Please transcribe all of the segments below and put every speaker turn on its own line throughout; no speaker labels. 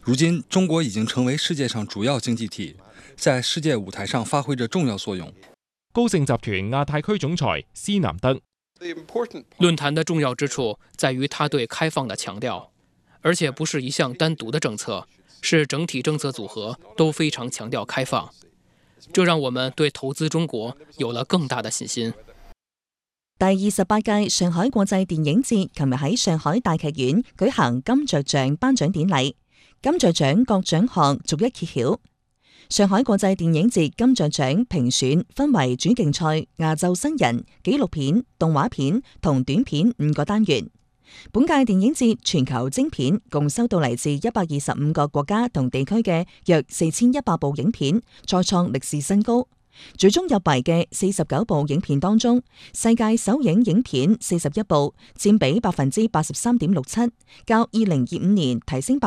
如今，中国已经成为世界上主要经济体，在世界舞台上发挥着重要作用。
高盛集團亞太區總裁施南德
論壇的重要之處在於它對開放的強調，而且不是一項單獨的政策，是整體政策組合都非常強調開放，這讓我們對投資中國有了更大的信心。
第28屆上海國際電影節琴日喺上海大劇院舉行金雀獎頒獎典禮，金雀獎各獎項逐一揭曉。上海國際電影節金雀獎評選分為主競賽、亞洲新人、紀錄片、動畫片同短片5個單元。本屆電影節全球精片共收到嚟自125個國家同地區嘅約4100部影片，再創歷史新高。最終入圍嘅49部影片當中，世界首映影片41部，佔比83.67%，較2025年提升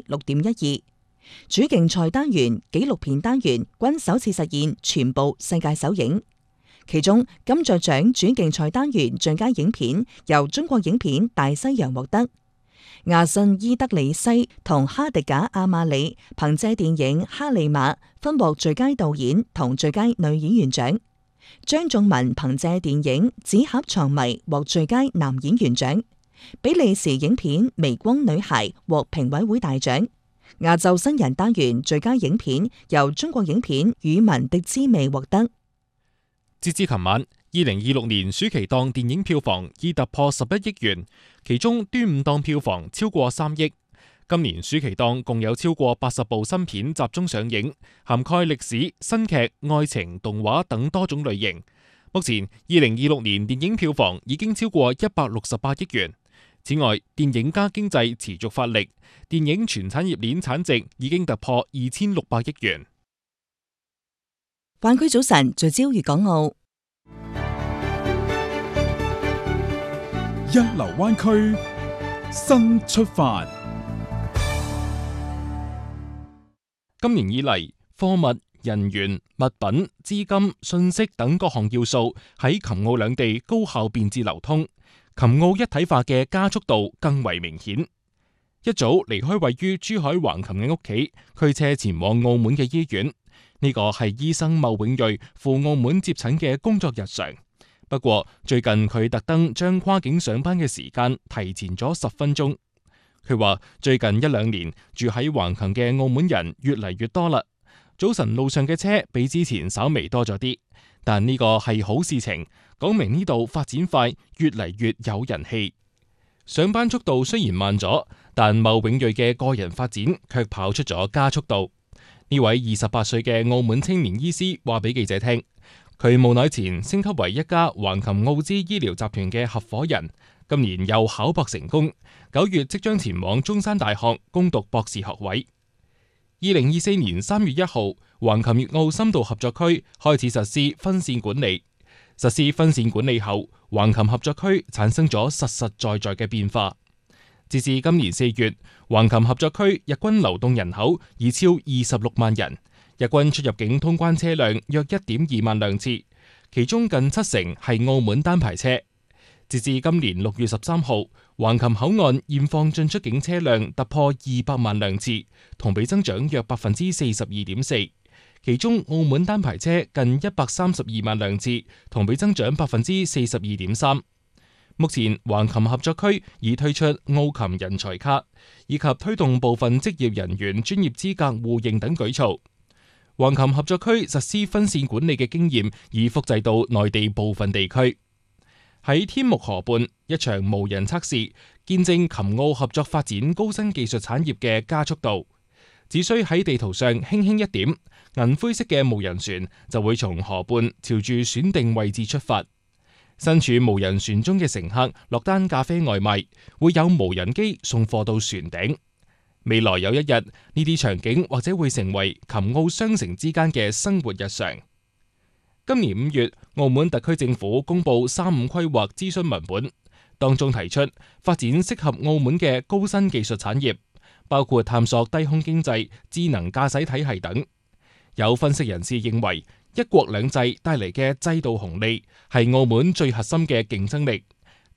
6.12%。主競賽單元、紀錄片單元均首次實現全部世界首映。其中金雀獎主競賽單元最佳影片由中國影片《大西洋》獲得。亞信伊德里西同哈迪賈阿馬里憑借電影《哈利瑪》分獲最佳導演同最佳女演員獎，張頌文憑借電影《紙盒藏謎》獲最佳男演員獎，比利時影片《微光女孩》獲評委會大獎。亞洲新人單元最佳影片由中國影片《與民的滋味》獲得。
截至琴晚，2026年暑期檔電影票房已突破11億元，其中端午檔票房超過3億。今年暑期檔共有超過80部新片集中上映，涵蓋歷史、新劇、愛情、動畫等多種類型。目前2026年電影票房已經超過168億元。此外，電影加經濟持續發力，電影全產業鏈產值已經突破2600億元。
灣區早晨聚焦粵港澳，
一流灣區新出發。
今年以嚟，貨物、人員、物品、資金、信息等各項要素喺琴澳兩地高效便捷流通，琴澳一體化嘅加速度更為明顯。一早離開位於珠海橫琴嘅屋企，驅車前往澳門嘅醫院。呢個係醫生牟永瑞赴澳門接診嘅工作日常。不過最近佢特登將跨境上班嘅時間提前咗10分鐘。佢話最近1-2年住喺橫琴嘅澳門人越嚟越多啦。早晨路上嘅車比之前稍微多咗啲，但呢個係好事情，講明呢度發展快，越嚟越有人氣。上班速度雖然慢咗，但牟永瑞嘅個人發展卻跑出咗加速度。呢位28歲嘅澳門青年醫師話俾記者聽，佢無耐前升級為一家橫琴澳資醫療集團嘅合夥人，今年又考博成功，9月即將前往中山大學攻讀博士學位。2024年3月1號，橫琴粵澳深度合作區開始實施分線管理。實施分線管理後，橫琴合作區產生咗實實在在嘅變化。截至今年4月，橫琴合作區日均流動人口已超26萬人，日均出入境通關車輛約1.2萬輛次，其中近70%係澳門單牌車。截至今年6月13號，橫琴口岸現況進出境車輛突破200萬輛次，同比增長約42.4%，其中澳門單牌車近132萬輛次，同比增長42.3%。目前橫琴合作區已推出澳琴人才卡，以及推動部分職業人員專業資格互認等舉措。橫琴合作區實施分線管理嘅經驗已複製到內地部分地區。喺天目河畔，一場無人測試見證琴澳合作發展高新技術產業嘅加速度。只需喺地圖上輕輕一點，銀灰色嘅無人船就會從河畔朝住選定位置出發。身處無人船中嘅乘客落單咖啡外賣，會有無人機送貨到船頂。未來有一日，呢啲場景或者會成為琴澳雙城之間嘅生活日常。今年5月，澳門特區政府公布35規劃諮詢文本，當中提出發展適合澳門嘅高新技術產業，包括探索低空經濟、智能駕駛體系等。有分析人士認為，一國兩制帶嚟嘅制度紅利係澳門最核心嘅競爭力。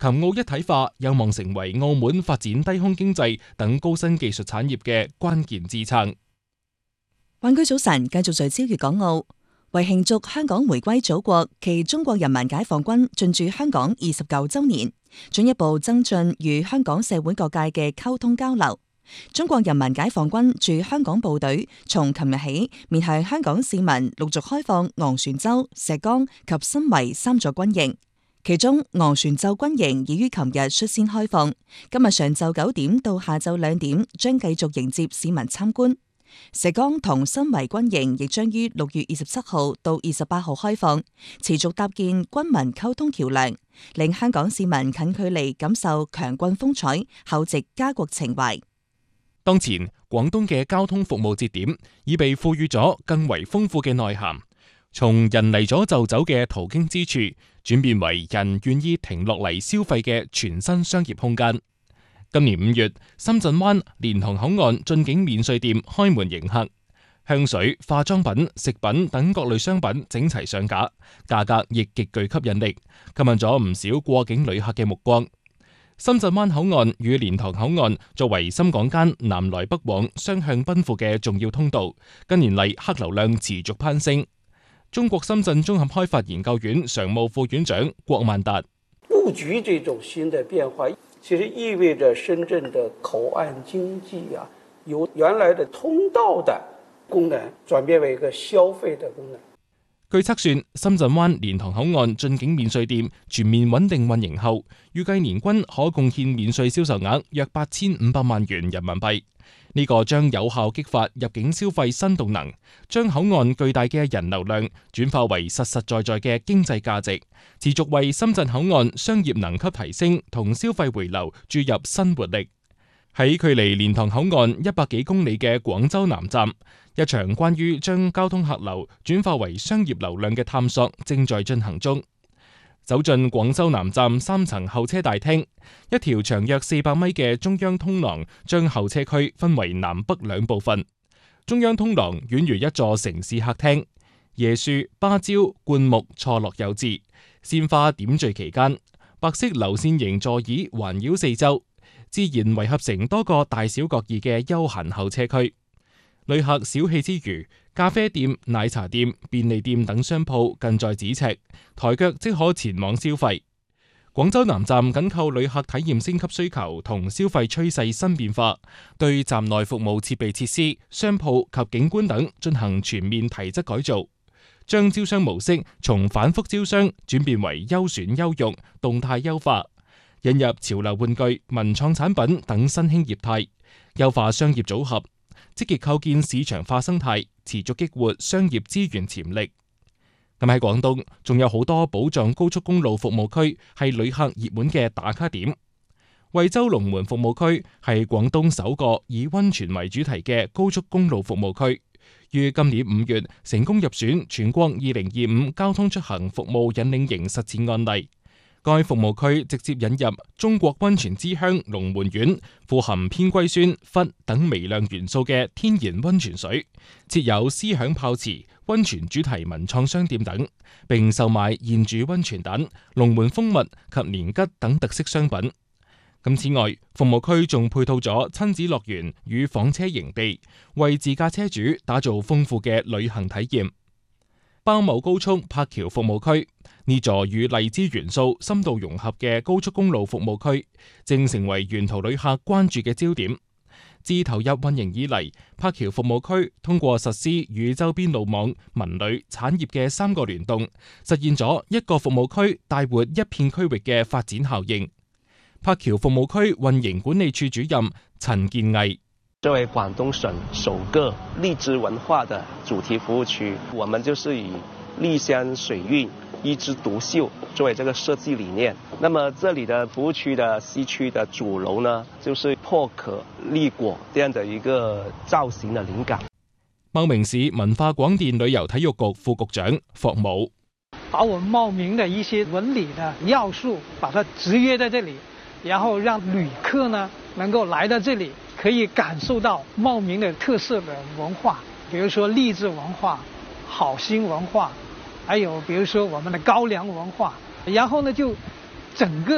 琴澳一體化有望成為澳門發展低空經濟等高新技術產業嘅關鍵支撐。
灣區早晨繼續聚焦粵港澳，為慶祝香港回歸祖國暨中國人民解放軍進駐香港29週年，進一步增進與香港社會各界嘅溝通交流。中國人民解放軍駐香港部隊從琴日起面向香港市民陸續開放昂船洲、石崗及新圍3座軍營，其中昂船洲軍營已於琴日率先開放，今日上晝9點到下晝2點將繼續迎接市民參觀。石崗同新圍軍營亦將於6月27號到28號開放，持續搭建軍民溝通橋樑，令香港市民近距離感受強軍風采、厚植家國情懷。
當前廣東嘅交通服務節點已被賦予咗更為豐富嘅內涵，從人嚟咗就走嘅途經之處，轉變為人願意停落嚟消費嘅全新商業空間。今年5月，深圳灣蓮塘口岸進境免稅店開門迎客，香水、化妝品、食品等各類商品整齊上架，價格亦極具吸引力，吸引咗唔少過境旅客嘅目光。深圳灣口岸與蓮塘口岸作為深港間南來北往雙向奔赴嘅重要通道，近年嚟客流量持續攀升。中國深圳綜合開發研究院常務副院長郭萬達：
布局這種新的變化，其實意味着深圳的口岸經濟由原來的通道的功能轉變為一個消費的功能。
據測算，深圳灣蓮塘口岸進境免稅店全面穩定運營後，預計年均可貢獻免稅銷售額約8500萬元人民幣。呢個將有效激發入境消費新動能，將口岸巨大嘅人流量轉化為實實在在嘅經濟價值，持續為深圳口岸商業能級提升同消費回流注入新活力。喺距離蓮塘口岸100幾公里嘅廣州南站，一場關於將交通客流轉化為商業流量嘅探索正在進行中。走進廣州南站3層候車大廳，一條長約400米嘅中央通廊將候車區分為南北2部分。中央通廊宛如一座城市客廳，椰樹、芭蕉、灌木錯落有致，鮮花點綴其間，白色流線型座椅環繞四周，自然圍合成多個大小各異嘅休閒候車區。旅客小憩之餘，咖啡店、奶茶店、便利店等商鋪近在咫尺，抬腳即可前往消費。廣州南站緊扣旅客體驗升級需求同消費趨勢新變化，對站內服務設備設施、商鋪及景觀等進行全面提質改造，將招商模式從反覆招商轉變為優選優用、動態優化，引入潮流玩具、文創產品等新興業態，優化商業組合，積極構建市場化生態，持續激活商業資源潛力。咁喺廣東，仲有好多寶藏高速公路服務區係旅客熱門嘅打卡點。惠州龍門服務區係廣東首個以溫泉為主題嘅高速公路服務區，於今年5月成功入選全國2025交通出行服務引領營實踐案例。該服務區直接引入中國溫泉之鄉龍門縣富含偏硅酸、氟等微量元素嘅天然溫泉水，設有思響泡池、溫泉主題文創商店等，並售賣現煮溫泉蛋、龍門蜂蜜及年桔等特色商品。此外，服務區仲配套咗親子樂園與房車營地，為自駕車主打造豐富嘅旅行體驗。包某高速柏橋服務區，呢座與荔枝元素深度融合嘅高速公路服務區，正成為沿途旅客關注嘅焦點。自投入運營以嚟，柏橋服務區通過實施與周邊路網、文旅、產業嘅3個聯動，實現咗一個服務區帶活一片區域嘅發展效應。柏橋服務區運營管理處主任陳建毅：
作為廣東省首個荔枝文化的主題服務區，我們就是以荔香水韻、一枝獨秀作為這個設計理念。那麼這裡的服務區的西區的主樓呢，就是破殼立果這樣的一個造型的靈感。
茂名市文化廣電旅遊體育局副局長霍武：
把我們茂名的一些紋理的要素，把它集約在這裡，然後讓旅客呢能夠來到這裡，可以感受到茂名的特色的文化，比如說荔枝文化、好心文化，還有比如說我們的高粱文化，然後呢就整個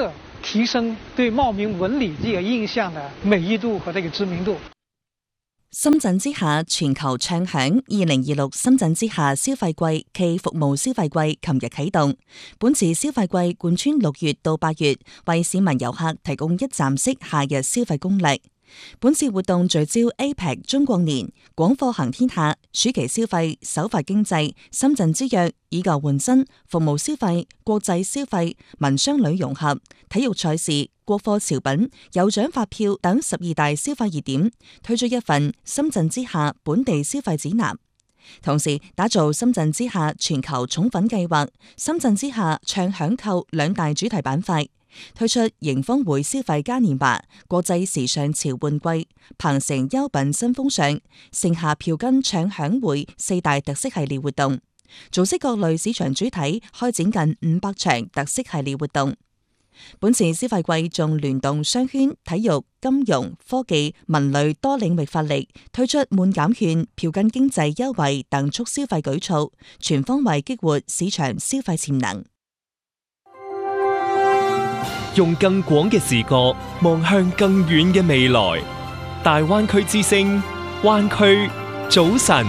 提升對茂名紋理這個印象的美譽度和這個知名度。
深圳之夏全球暢響2026深圳之夏消費季暨服務消費季琴日啟動，本次消費季貫穿6月到8月，為市民遊客提供一站式夏日消費攻略。本次活動聚焦 APEC 中國年、廣貨行天下、暑期消費、首發經濟、深圳之約、以舊換新、服務消費、國際消費、民商旅融合、體育賽事、國貨潮品、有獎發票等12大消費熱點，推出一份深圳之夏本地消費指南。同時打造深圳之夏全球寵粉計劃、深圳之夏暢享購2大主題板塊，推出迎峰會消費嘉年華、國際時尚潮換季、鵬城優品新風尚、盛夏票根暢享會4大特色系列活動，組織各類市場主體開展近500場特色系列活動。本次消費季仲聯動商圈、體育、金融、科技、文旅多領域發力，推出滿減券、票根經濟優惠等促消費舉措，全方位激活市場消費潛能。
用更廣嘅視角望向更遠嘅未來，大灣區之聲，灣區早晨。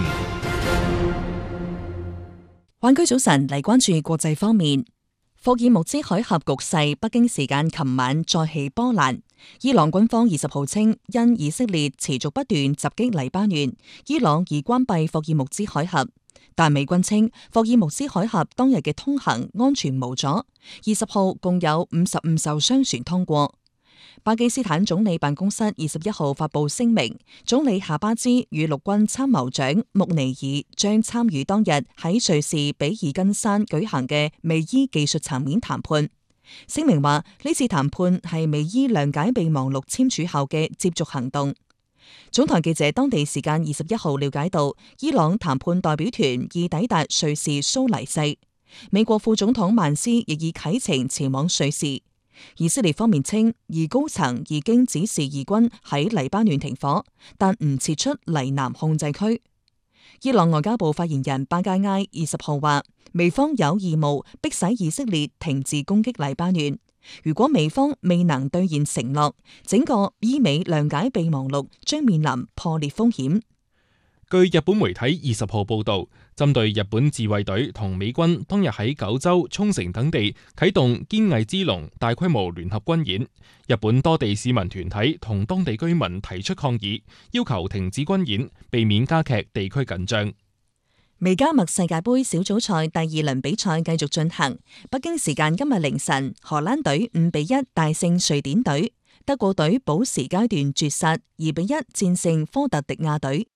灣區早晨嚟關注國際方面。霍爾木茲海峽局勢，北京時間琴晚再起波瀾。伊朗軍方20號稱，因以色列持續不斷襲擊黎巴嫩，伊朗已關閉霍爾木茲海峽。但美軍稱，霍爾木茲海峽當日嘅通行安全無阻。20號共有55艘商船通過。巴基斯坦總理辦公室21號發布聲明，總理夏巴茲與陸軍參謀長穆尼爾將參與當日喺瑞士比爾根山舉行嘅美伊技術層面談判。聲明話，呢次談判係美伊諒解備忘錄簽署後嘅接續行動。總台記者當地時間21號了解到，伊朗談判代表團已抵達瑞士蘇黎世，美國副總統曼斯亦已啟程前往瑞士。以色列方面稱，而高層已經指示義軍喺黎巴嫩停火，但唔撤出黎南控制區。伊朗外交部發言人巴加埃20號話，美方有義務迫使以色列停止攻擊黎巴嫩。如果美方未能兌現承諾，整個伊美諒解備忘錄將面臨破裂風險。
據日本媒體20號報道，針對日本自衛隊同美軍當日喺九州、沖繩等地啟動堅毅之龍大規模聯合軍演，日本多地市民團體同當地居民提出抗議，要求停止軍演，避免加劇地區緊張。
美加墨世界盃小組賽第2輪比賽繼續進行，北京時間今日凌晨，荷蘭隊5-1大勝瑞典隊，德國隊補時階段絕殺2-1戰勝科特迪亞隊。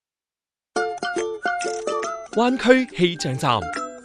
灣區氣象站，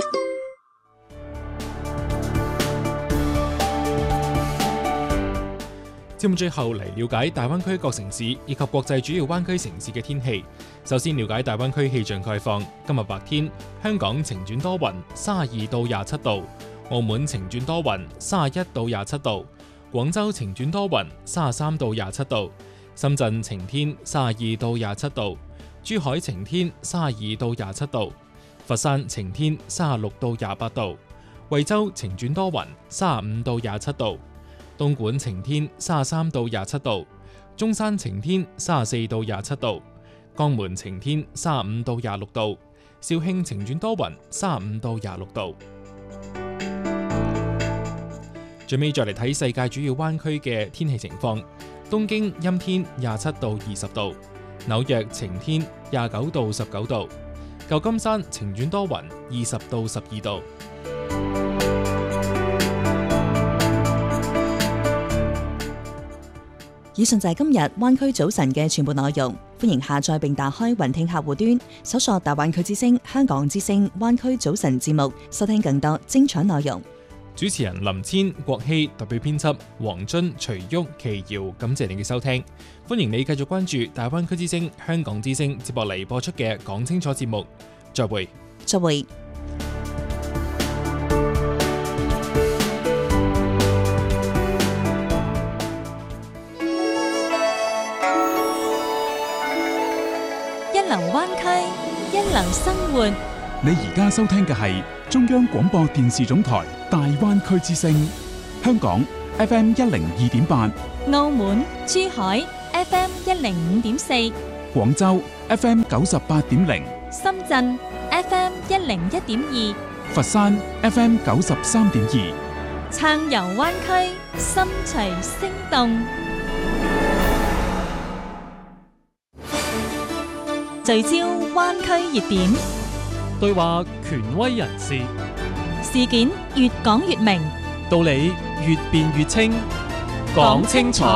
節目最後嚟了解大灣區各城市以及國際主要灣區城市嘅天氣。首先了解大灣區氣象概況。今日白天，香港晴轉多雲，32到27度；澳門晴轉多雲，31到27度；廣州晴轉多雲，33到27度；深圳晴天，32到27度；珠海晴天，32到27度；佛山晴天，36到28度；惠州晴轉多雲，35到27度；東莞晴天，33到27度；中山晴天，34到27度；江門晴天，35到26度；肇慶晴轉多雲，35到26度。最尾再嚟睇世界主要灣區嘅天氣情況。東京陰天27到20度，紐約晴天29到19度，舊金山晴轉多雲20到12度。
以上就係今日灣區早晨嘅全部內容，歡迎下載並打開雲聽客戶端，搜索大灣區之聲、香港之聲、灣區早晨節目，收聽更多精彩內容。
主持人林千、郭希，特別編輯黃津、徐旭、奇瑤，感謝你嘅收聽。歡迎你繼續關注大灣區之聲、香港之聲接落嚟播出嘅講清楚節目。再會。
再會。
一流灣區，一流生活。
你而家收聽嘅係中央廣播電視總台大灣區之聲，香港 FM 102.8，
澳門、珠海 FM 105.4，
廣州 FM 98.0，
深圳 FM 101.2，
佛山 FM 93.2，
撐遊灣區，心隨聲動。聚焦灣區熱點，
對話權威人士，
事件越講越明，
道理越辯越清，講清楚，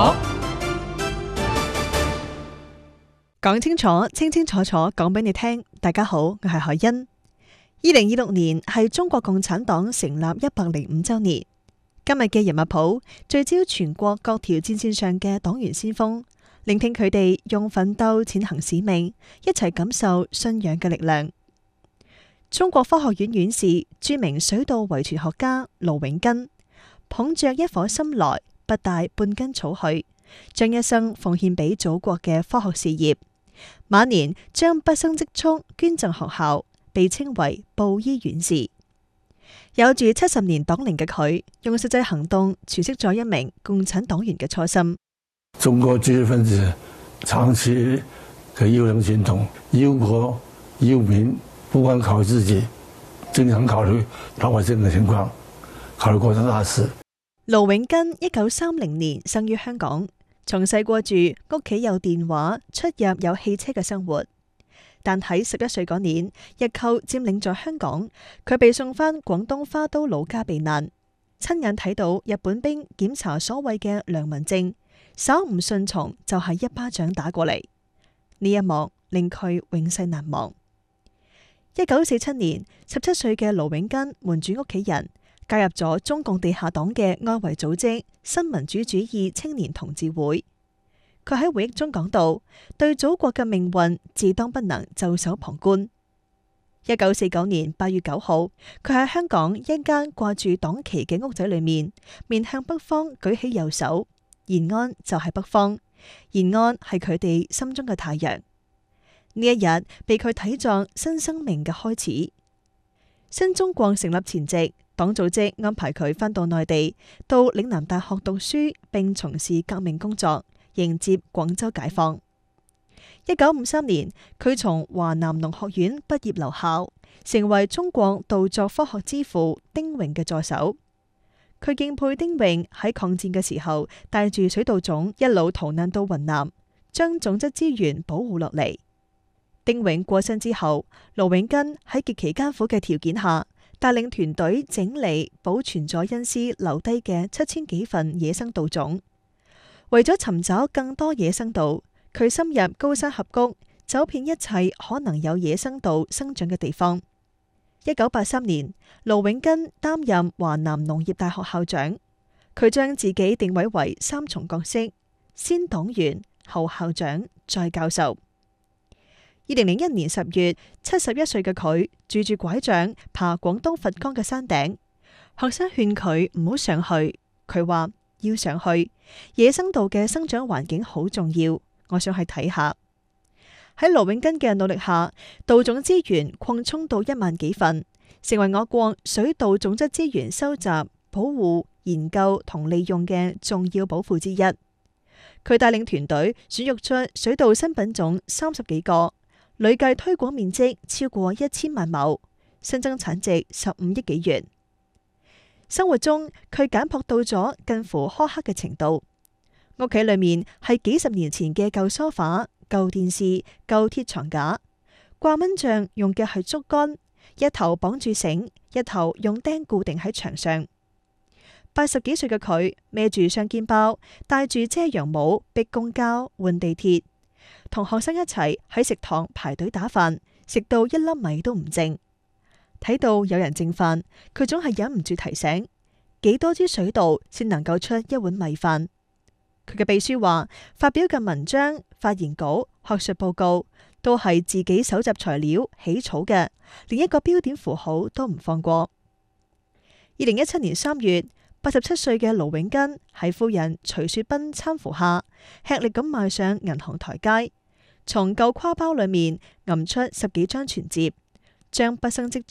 講清楚，清清楚楚講俾你聽。大家好，我係海欣。2026年係中國共產黨成立105週年。今日嘅人物譜聚焦全國各條戰線上嘅黨員先鋒，聆聽佢哋用奮鬥踐行使命，一齊感受信仰嘅力量。中國科學院院士、著名水稻遺傳學家盧永根，捧着一顆心來，不帶半根草去，將一生奉獻俾祖國嘅科學事業。晚年將畢生積蓄捐贈學校，被稱為布衣院士。有住70年黨齡嘅佢，用實際行動詮釋咗一名共產黨員嘅初心。
中國知識分子長期嘅優良傳統，憂國憂民，不光考慮自己，經常考慮老百姓嘅情況，考慮國家大事。
盧永根1930年生於香港，從細過住屋企有電話、出入有汽車嘅生活。但喺11歲嗰年，日寇佔領咗香港，佢被送返廣東花都老家避難，親眼睇到日本兵檢查所謂嘅良民證，稍唔順從就係一巴掌打過嚟。呢一幕令佢永世難忘。1947年，17歲嘅盧永根瞞住屋企人，加入咗中共地下黨嘅外圍組織新民主主義青年同志會。佢喺回憶中講到，對祖國嘅命運自當不能袖手旁觀。1949年8月9號，佢喺香港一間掛住黨旗嘅屋仔裏面，面向北方舉起右手，延安就係北方，延安係佢哋心中嘅太陽。呢一日被佢睇作新生命嘅開始。新中國成立前夕，黨組織安排佢返到內地，到嶺南大學讀書，並從事革命工作，迎接廣州解放。1953年，佢從華南農學院畢業留校，成為中國稻作科學之父丁榮嘅助手。佢敬佩丁榮喺抗戰嘅時候帶住水稻種一路逃難到雲南，將種質資源保護落嚟。丁榮過身之後，盧永根喺極其艱苦嘅條件下，帶領團隊整理保存咗恩師留低嘅7000幾份野生稻種。為咗尋找更多野生稻，佢深入高山峽谷，走遍一切可能有野生稻生長嘅地方。1983年，盧永根擔任華南農業大學校長，佢將自己定位為3重角色：先黨員、後校長、再教授。2001年10月，71歲嘅佢拄住拐杖爬廣東佛岡嘅山頂，學生勸佢唔好上去，佢話要上去，野生稻嘅生長環境好重要，我想去睇下。喺盧永根嘅努力下，稻種資源擴充到1萬幾份，成為我國水稻種質資源收集、保護、研究同利用嘅重要寶庫之一。佢帶領團隊選育出水稻新品種30幾個，累計推廣面積超過1000萬畝，新增產值15億幾元。生活中，佢簡樸到咗近乎苛刻嘅程度。屋企裏面係幾十年前嘅舊梳化、舊電視、舊鐵床架，掛蚊帳用嘅係竹竿，一頭綁住繩，一頭用釘固定喺牆上。80幾歲嘅佢孭住雙肩包，戴住遮陽帽，逼公交、換地鐵，同學生一齊喺食堂排隊打飯，食到一粒米都唔剩。睇到有人剩飯，佢總係忍唔住提醒：幾多支水稻先能夠出一碗米飯？佢嘅秘書話，發表嘅文章、發言稿、學術報告都係自己搜集材料起草嘅，連一個標點符號都唔放過。2017年3月，87歲嘅盧永根喺夫人徐雪斌攙扶下，吃力咁邁上銀行台階，從舊挎包裏面揞出10幾張存摺，將畢生積蓄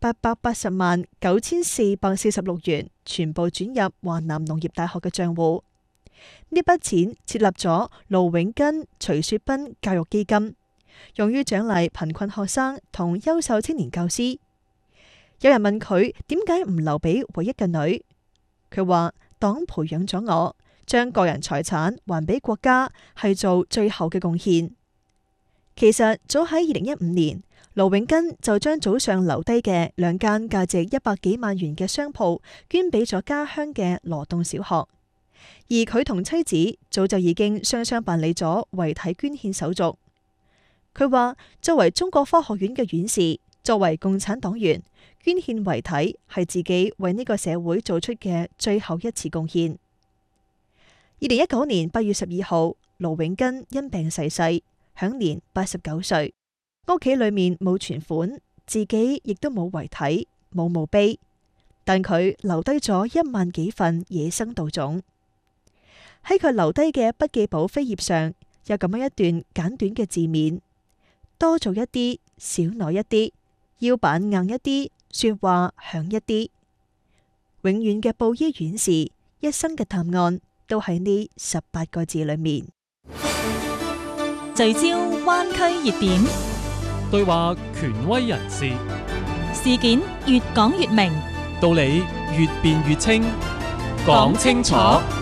8809446元全部轉入華南農業大學嘅賬戶。呢筆錢設立咗盧永根、徐雪斌教育基金，用於獎勵貧困學生同優秀青年教師。有人問佢點解唔留俾唯一嘅女，佢話黨培養咗我，將個人財產還俾國家係做最後嘅貢獻。其實早喺2015年，盧永根就將祖上留低嘅2間價值100幾萬元嘅商鋪捐俾咗家鄉嘅羅洞小學，而佢同妻子早就已經雙雙辦理咗遺體捐獻手續。佢話作為中國科學院嘅院士，作為共產黨員，捐獻遺體係自己為呢個社會做出嘅最後一次貢獻。2019年8月12號，盧永根因病逝世，享年89歲。屋企裏面冇存款，自己亦都冇遺體，冇墓碑，但佢留低咗1萬幾份野生稻種。喺佢留低嘅筆記簿扉頁上，有咁樣一段簡短嘅字面：多做一啲，少攞一啲，腰板硬一啲，說話響一啲。永遠嘅布衣院士，一生嘅答案都喺呢18個字裏面。
聚焦灣區熱點，
對話權威人士，
事件越講越明，
道理越辯越清，講清楚。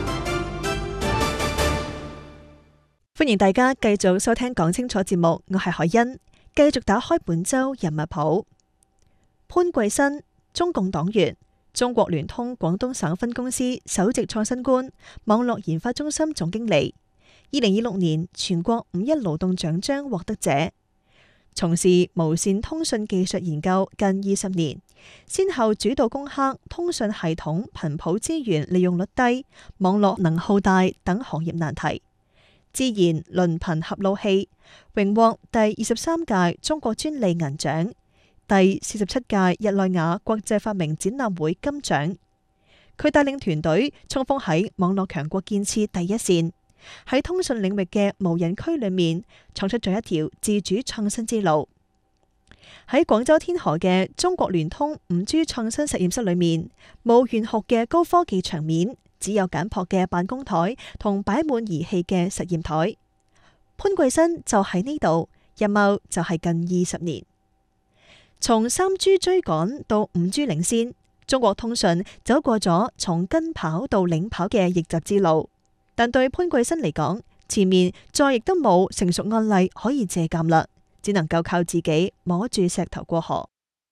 歡迎大家繼續收聽講清楚節目，我係海欣，繼續打開本周人物譜。潘桂新，中共黨員，中國聯通廣東省分公司首席創新官，網絡研發中心總經理。2026年全國5.1勞動獎章獲得者，從事無線通訊技術研究近20年，先後主導攻克通訊系統頻譜資源利用率低、網絡能耗大等行業難題。自研鄰頻合路器，榮獲第23屆中國專利銀獎、第47屆日內瓦國際發明展覽會金獎。佢帶領團隊衝鋒喺網絡強國建設第一線，喺通訊領域嘅無人區裏面闖出咗一條自主創新之路。喺廣州天河嘅中國聯通 5G 創新實驗室裏面，冇炫酷嘅高科技場面，只有簡樸嘅辦公台同擺滿儀器嘅實驗台。潘桂新就喺呢度，任務就係近20年。從 3G 追趕到 5G 領先，中國通訊走過咗從跟跑到領跑嘅逆襲之路。但對潘桂新嚟講，前面再亦都冇成熟案例可以借鑒啦，只能夠靠自己摸住石頭過河。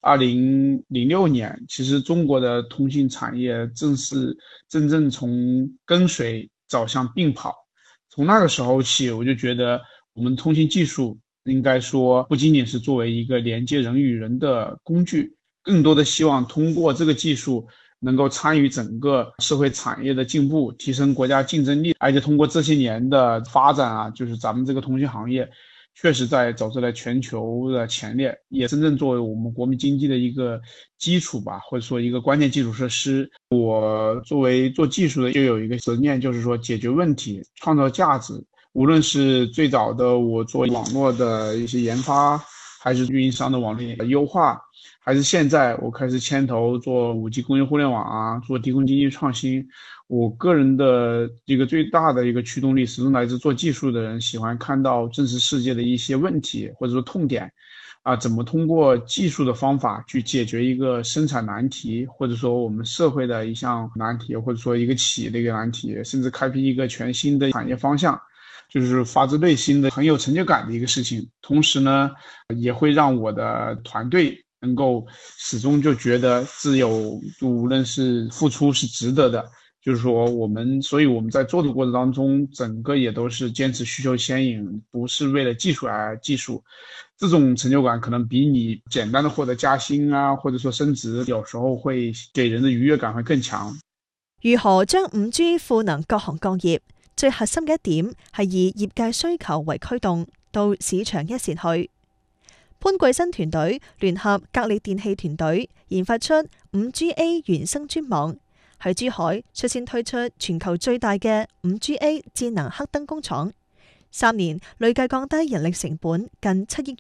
2006年，其實中國的通信產業真正從跟隨走向並跑。從那個時候起，我就覺得我們通信技術應該說不僅僅是作為一個連接人與人的工具，更多的希望通過這個技術能夠參與整個社會產業的進步，提升國家競爭力。而且通過這些年的發展啊，就是咱們這個通信行業確實在走在了全球的前列，也真正作為我們國民經濟的一個基礎吧，或者說一個關鍵基礎設施。我作為做技術的，就有一個執念，就是說解決問題，創造價值。無論是最早的我做網絡的一些研發，還是運營商的網絡優化，還是現在我開始牽頭做5G 工業互聯網啊，做低空經濟創新。我個人的一個最大的一個驅動力，始終來自做技術的人喜歡看到真實世界的一些問題或者說痛點啊，怎麼通過技術的方法去解決一個生產難題，或者說我們社會的一項難題，或者說一個企業的一個難題，甚至開闢一個全新的產業方向，就是發自內心的很有成就感的一個事情。同時呢，也會讓我的團隊能夠始終就覺得自有，無論是付出是值得的。就是說所以我們在做的過程當中，整個也都是堅持需求先引，不是為了技術而技術。這種成就感可能比你簡單的獲得加薪啊，或者說升職，有時候會給人的愉悅感會更強。
如何將 5G 賦能各行各業？最核心嘅一點係以業界需求為驅動，到市場一線去。潘桂新團隊聯合格力電器團隊研發出 5GA 原生專網，喺珠海率先推出全球最大嘅 5GA 智能黑燈工廠，3年累計降低人力成本近7億元，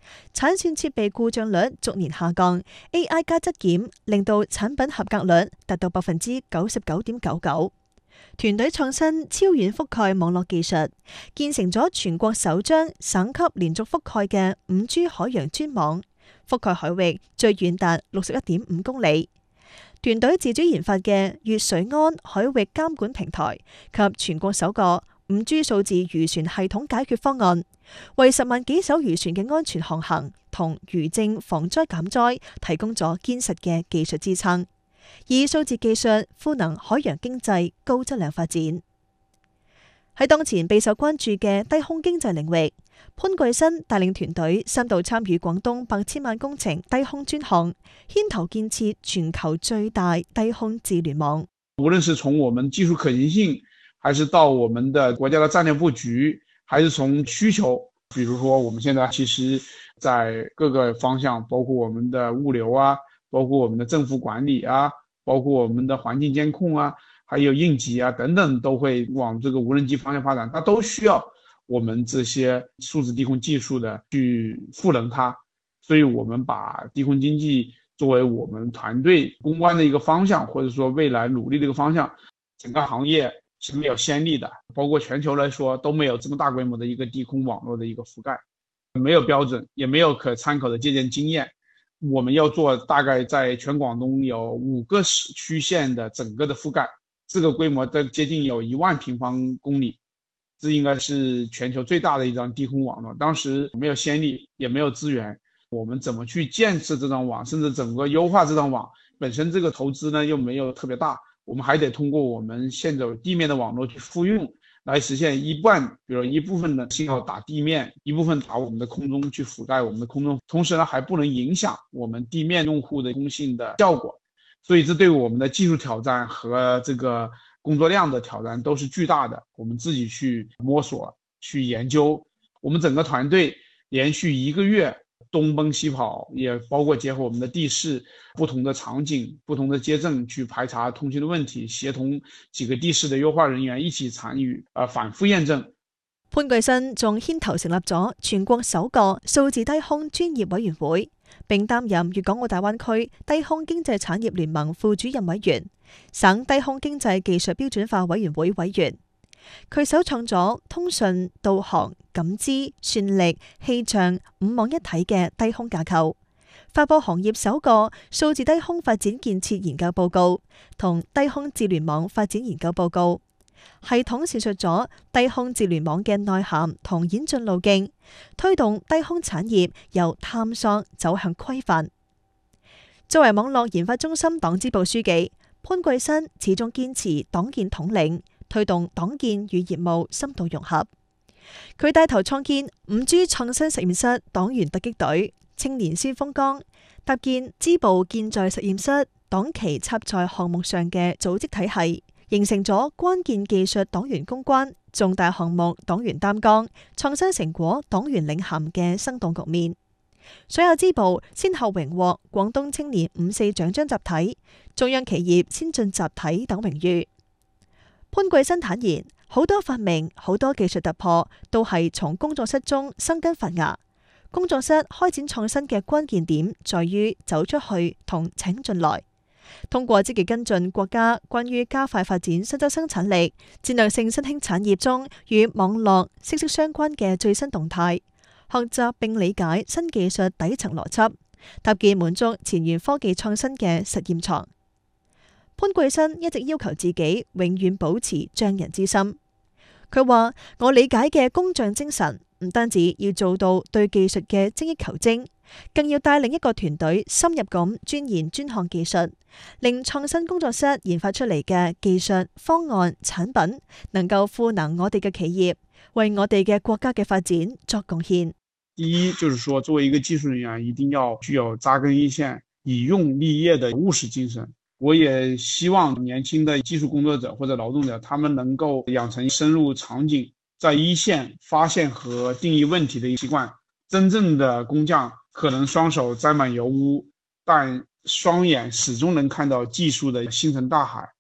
產線設備故障率逐年下降 ，AI 加質檢令到產品合格率達到99.99%。團隊創新超遠覆蓋網絡技術，建成咗全國首張省級連續覆蓋嘅 5G 海洋專網，覆蓋海域最遠達61.5公里。團隊自主研發嘅粵水安海域監管平台及全國首個 5G 數字漁船系統解決方案，為10萬幾艘漁船嘅安全航行同漁政防災減災提供咗堅實嘅技術支撐，以數字技術賦能海洋經濟高質量發展。喺當前備受關注嘅低空經濟領域，潘桂新帶領團隊3度參與廣東8千萬工程低空專項，牽頭建設全球最大低空智聯網。
無論是從我們技術可行性，還是到我們的國家的戰略佈局，還是從需求，比如說我們現在其實在各個方向，包括我們的物流啊，包括我們的政府管理啊，包括我們的環境監控啊，還有應急啊等等，都會往這個無人機方向發展，它都需要我們這些數字低空技術的去賦能它，所以我們把低空經濟作為我們團隊攻關的一個方向，或者說未來努力的一個方向。整個行業是沒有先例的，包括全球來說都沒有這麼大規模的一個低空網絡的一個覆蓋，沒有標準，也沒有可參考的借鑑經驗。我們要做大概在全廣東有5個區縣的整個的覆蓋，這個規模的接近有1萬平方公里，這應該是全球最大的一張低空網絡。當時沒有先例，也沒有資源，我們怎麼去建設這張網，甚至整個優化這張網，本身這個投資呢又沒有特別大，我們還得通過我們現有地面的網絡去復用，來實現一半，比如一部分的信號打地面，一部分打我們的空中去覆蓋我們的空中，同時呢還不能影響我們地面用戶的通信的效果，所以這對我們的技術挑戰和這個工作量的挑戰都是巨大的，我們自己去摸索去研究，我們整個團隊連續1個月東奔西跑，也包括結合我們的地勢不同的場景、不同的街鎮去排查通訊的問題，協同幾個地勢的優化人員一起參與，反覆驗證。
潘桂新仲牽頭成立咗全國首個數字低空專業委員會，並擔任粵港澳大灣區低空經濟產業聯盟副主任委員、省低空經濟技術標準化委員會委員。佢首創咗通訊、導航、感知、算力、氣象5網一體嘅低空架構，發佈行業首個數字低空發展建設研究報告同低空智聯網發展研究報告，系統闡述咗低空智聯網嘅內涵同演進路徑，推動低空產業由探索走向規範。作為網絡研發中心黨支部書記，潘桂新始終堅持黨建統領，推動黨建與業務深度融合。佢帶頭創建 5G 創新實驗室黨員突擊隊、青年先鋒崗，搭建支部建在實驗室、黨旗插在項目上嘅組織體系，形成咗關鍵技術黨員攻關、重大項目黨員擔綱、創新成果黨員領銜嘅生動局面。所有支部先後榮獲廣東青年54獎章集體、中央企業先進集體等榮譽。潘桂新坦言，好多發明、好多技術突破都係從工作室中生根發芽。工作室開展創新嘅關鍵點在於走出去同請進來，通過積極跟進國家關於加快發展新增生產力、戰略性新興產業中與網絡息息相關嘅最新動態，學習並理解新技術底層邏輯，搭建滿足前沿科技創新嘅實驗床。潘桂新一直要求自己永遠保持匠人之心。佢話：我理解嘅工匠精神，唔單止要做到對技術嘅精益求精，更要帶領一個團隊深入咁鑽研專項技術，令創新工作室研發出嚟嘅技術方案產品，能夠賦能我哋嘅企業，為我哋嘅國家嘅發展作貢獻。
第一，就是說作為一個技術人員，一定要具有扎根一線、以用立業的務實精神。我也希望年輕的技術工作者或者勞動者，他們能夠養成深入場景，在一線發現和定義問題的習慣。真正的工匠可能雙手沾滿油污，但雙眼始終能看到技術的星辰大海。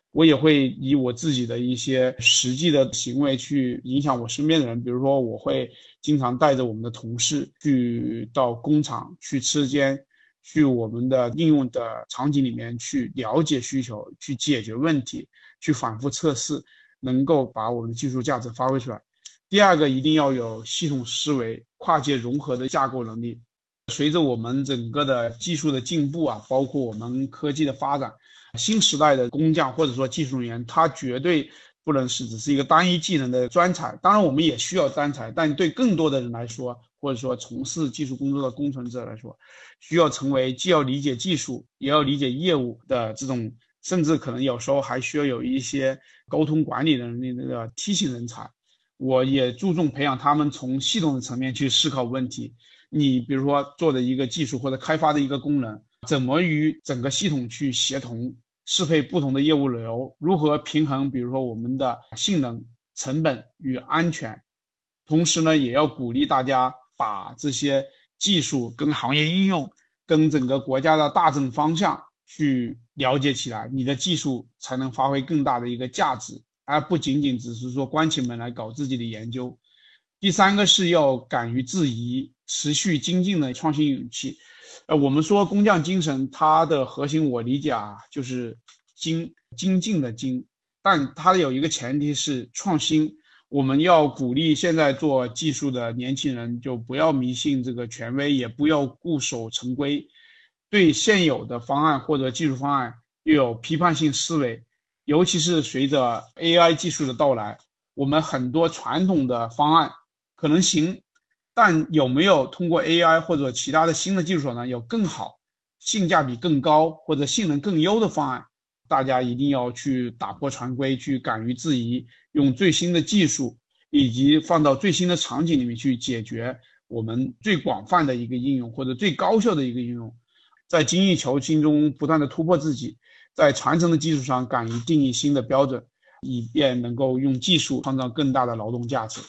我也会以我自己的一些实际的行为去影响我身边的人，比如说我会经常带着我们的同事去到工厂、去车间、去我们的应用的场景里面去了解需求、去解决问题、去反复测试，能够把我们的技术价值发挥出来。第二个，一定要有系统思维、跨界融合的架构能力。随着我们整个的技术的进步啊，包括我们科技的发展，新时代的工匠或者说技术人员，他绝对不能只是一个单一技能的专才。当然我们也需要专才，但对更多的人来说，或者说从事技术工作的工程者来说，需要成为既要理解技术也要理解业务的这种，甚至可能有时候还需要有一些沟通管理能力的梯形人才。我也注重培养他们从系统的层面去思考问题。你比如说做的一个技术或者开发的一个功能，怎么与整个系统去协同，适配不同的业务流，如何平衡比如说我们的性能、成本与安全。同时呢，也要鼓励大家把这些技术跟行业应用跟整个国家的大政方向去了解起来，你的技术才能发挥更大的一个价值，而不仅仅只是说关起门来搞自己的研究。第三个是要敢于质疑，持续精进的创新勇气。我们说工匠精神，它的核心我理解就是精进的精，但它有一个前提是创新。我们要鼓励现在做技术的年轻人，就不要迷信这个权威，也不要固守成规，对现有的方案或者技术方案又有批判性思维。尤其是随着 AI 技术的到来，我们很多传统的方案可能行，但有没有通过 AI 或者其他的新的技术手段有更好、性价比更高或者性能更优的方案？大家一定要去打破常规，去敢于质疑，用最新的技术以及放到最新的场景里面去解决我们最广泛的一个应用或者最高效的一个应用，在精益求精中不断的突破自己，在传承的基础上敢于定义新的标准，以便能够用技术创造更大的劳动价值。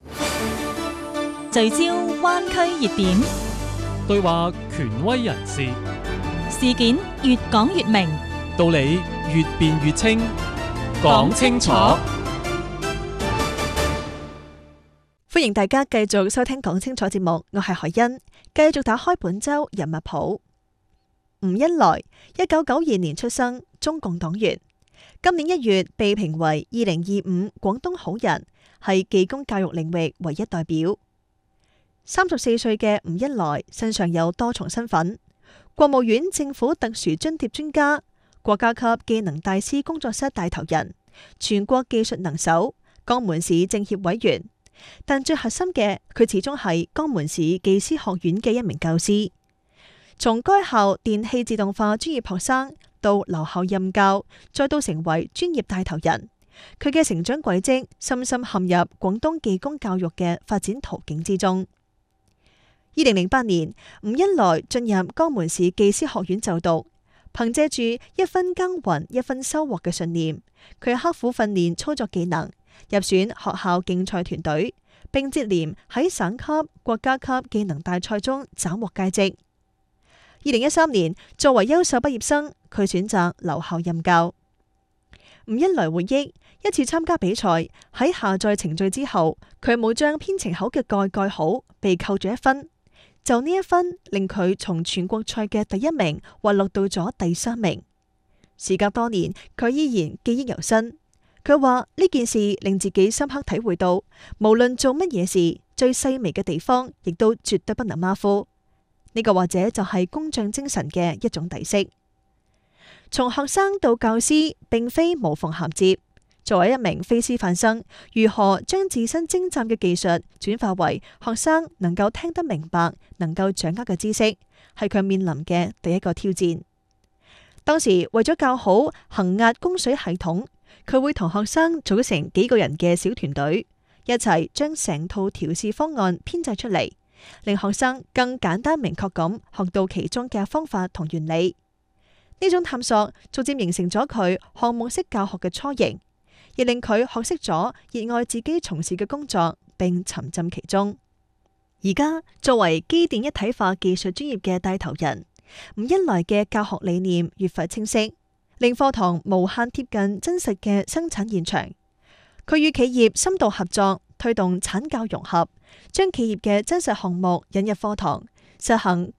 聚焦灣區熱點，
對話權威人士，
事件越講越明，
道理越辯越清，講清楚。
歡迎大家繼續收聽講清楚節目，我係海欣，繼續打開本周人物譜。吳恩來，1992年出生，中共黨員。今年1月被評為2025廣東好人，係技工教育領域唯一代表。34歲嘅吳恩來身上有多重身份：國務院政府特殊津貼專家、國家級技能大師工作室帶頭人、全國技術能手、江門市政協委員。但最核心嘅，佢始終係江門市技師學院嘅一名教師。從該校電氣自動化專業學生到留校任教，再到成為專業帶頭人，佢嘅成長軌跡深深陷入廣東技工教育嘅發展途徑之中。2008年，吳恩來進入江門市技師學院就讀，憑借住一分耕耘一分收穫嘅信念，佢刻苦訓練操作技能，入選學校競賽團隊，並接連喺省級、國家級技能大賽中斬獲佳績。2013年，作為優秀畢業生，佢選擇留校任教。吳恩來回憶，一次參加比賽，喺下載程序之後，佢冇將編程口嘅蓋好，被扣咗1分。就呢1分，令佢從全國賽嘅第1名滑落到咗第3名。時隔多年，佢依然記憶猶新。佢話呢件事令自己深刻體會到，無論做乜嘢事，最細微嘅地方亦都絕對不能馬虎。呢個或者就係工匠精神嘅一種底色。從學生到教師並非無縫銜接。作為一名非師範生，如何將自身精湛嘅技術轉化為學生能夠聽得明白、能夠掌握嘅知識，係佢面臨嘅第一個挑戰。當時為咗教好衡壓供水系統，佢會同學生組成幾個人嘅小團隊，一齊將成套調試方案編製出嚟，令學生更簡單明確咁學到其中嘅方法同原理。呢種探索逐漸形成咗佢項目式教學嘅雛形，亦令佢學識咗熱愛自己從事嘅工作，並沉浸其中。而家作為機電一體化技術專業嘅帶頭人，吳恩來嘅教學理念越發清晰。 令課堂無限貼近真實嘅生產現場。佢與企業深度合作，推動產教融合，將企業嘅真實項目引入課堂，實行